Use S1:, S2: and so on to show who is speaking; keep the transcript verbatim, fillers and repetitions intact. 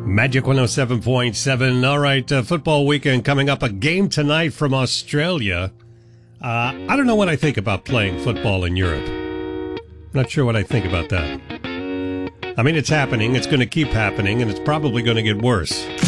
S1: Magic one oh seven point seven. All right, uh, football weekend coming up. A game tonight from Australia. Uh, I don't know what I think about playing football in Europe. Not sure what I think about that. I mean, it's happening. It's going to keep happening, and it's probably going to get worse.